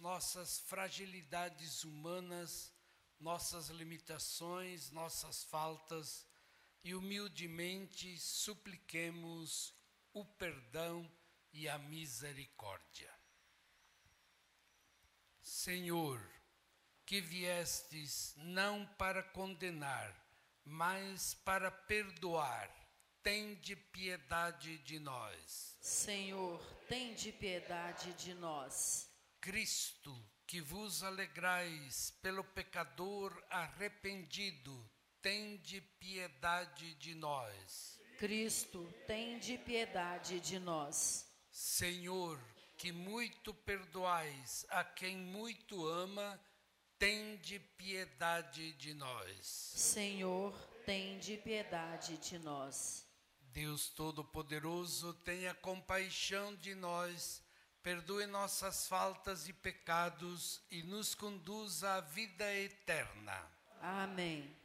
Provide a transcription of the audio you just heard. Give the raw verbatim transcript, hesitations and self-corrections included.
nossas fragilidades humanas, nossas limitações, nossas faltas, e humildemente supliquemos o perdão e a misericórdia. Senhor, que viestes não para condenar, mas para perdoar, tende piedade de nós. Senhor, tende piedade de nós. Cristo, que vos alegrais pelo pecador arrependido, tende piedade de nós. Cristo, tende piedade de nós. Senhor, que muito perdoais a quem muito ama, tende piedade de nós. Senhor, tende piedade de nós. Deus Todo-Poderoso, tenha compaixão de nós, perdoe nossas faltas e pecados e nos conduza à vida eterna. Amém.